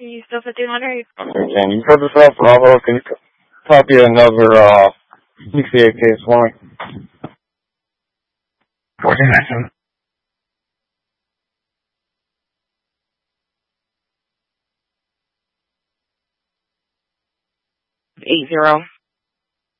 You still 1500? Okay, can you put this up, Bravo? Can you copy another, PCA case for me? 14 80.